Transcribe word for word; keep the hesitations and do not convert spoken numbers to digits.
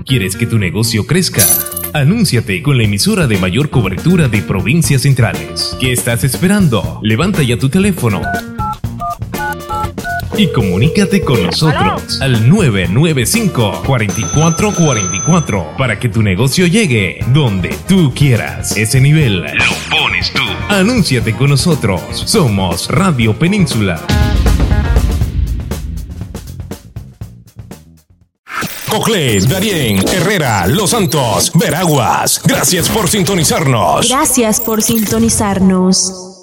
¿Quieres que tu negocio crezca? Anúnciate con la emisora de mayor cobertura de provincias centrales. ¿Qué estás esperando? Levanta ya tu teléfono y comunícate con nosotros al nueve nueve cinco, cuatro cuatro cuatro cuatro para que tu negocio llegue donde tú quieras. Ese nivel lo pones tú. Anúnciate con nosotros. Somos Radio Península. Coclés, Darién, Herrera, Los Santos, Veraguas. Gracias por sintonizarnos. Gracias por sintonizarnos.